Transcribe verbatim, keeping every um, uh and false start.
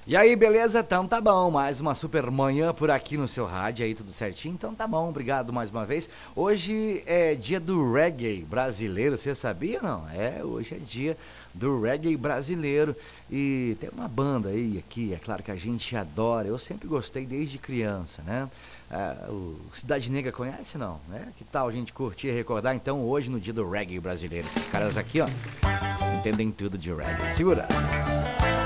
E aí, beleza? Então tá bom, mais uma super manhã por aqui no seu rádio, aí tudo certinho? Então tá bom, obrigado mais uma vez. Hoje é dia do reggae brasileiro, você sabia não? É, hoje é dia do reggae brasileiro e tem uma banda aí, aqui, é claro que a gente adora, eu sempre gostei desde criança, né? É, o Cidade Negra conhece não? Né? Que tal a gente curtir e recordar então hoje no dia do reggae brasileiro? Esses caras aqui, ó, entendem tudo de reggae. Segura!